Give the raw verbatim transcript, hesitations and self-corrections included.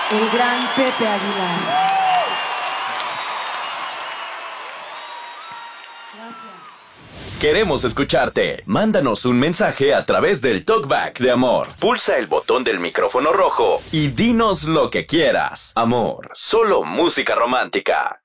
el gran Pepe Aguilar. Gracias. Queremos escucharte. Mándanos un mensaje a través del Talkback de Amor. Pulsa el botón del micrófono rojo y dinos lo que quieras. Amor, solo música romántica.